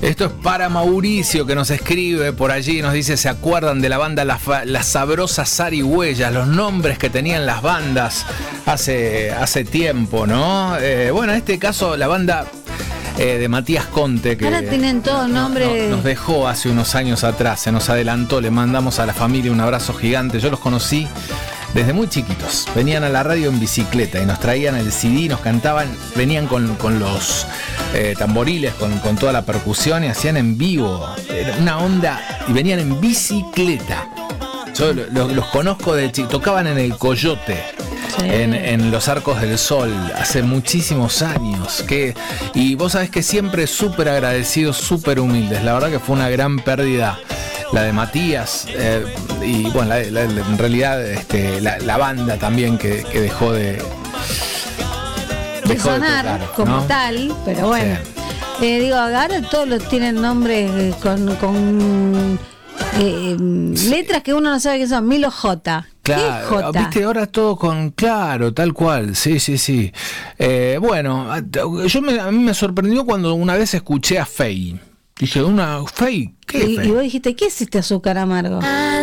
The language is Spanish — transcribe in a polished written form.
Esto es para Mauricio, que nos escribe por allí y nos dice: ¿se acuerdan de la banda La Sabrosa Zarigüeyas? Los nombres que tenían las bandas hace tiempo, ¿no? Bueno, en este caso la banda de Matías Conte, que ahora tienen todos nombres. Nos dejó hace unos años atrás, se nos adelantó. Le mandamos a la familia un abrazo gigante. Yo los conocí desde muy chiquitos. Venían a la radio en bicicleta y nos traían el CD, nos cantaban, venían con los tamboriles, con toda la percusión, y hacían en vivo. Era una onda, y venían en bicicleta. Yo los conozco de chicos, tocaban en el Coyote. Sí. En los Arcos del Sol, hace muchísimos años. Y vos sabés que siempre súper agradecidos, súper humildes. La verdad que fue una gran pérdida la de Matías, y bueno, en realidad la banda también que dejó de sonar de tocar, como, ¿no? Tal, pero bueno. Sí. Digo, ahora todos tienen nombres con letras que uno no sabe qué son. Milo J. Claro, ¿Qué J? Viste, ahora todo con claro, tal cual, sí. Bueno, a mí me sorprendió cuando una vez escuché a Fey. Dije, ¿una Fey? ¿Qué es Fey? Y vos dijiste, ¿qué es este azúcar amargo?